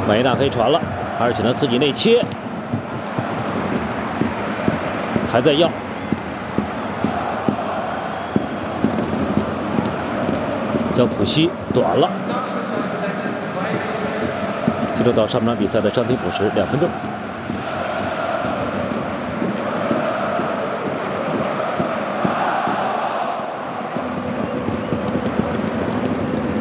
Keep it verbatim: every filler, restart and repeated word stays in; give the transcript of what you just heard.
马伊纳可以传了，还是选择自己内切，还在要。叫普西短了，记录到上半场比赛的伤停补时两分钟。